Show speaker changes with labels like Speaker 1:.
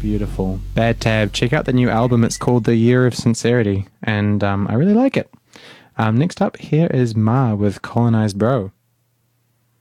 Speaker 1: beautiful. Bad Tab. Check out the new album. It's called The Year of Sincerity, and I really like it. Next up, here is Ma with Colonized Bro.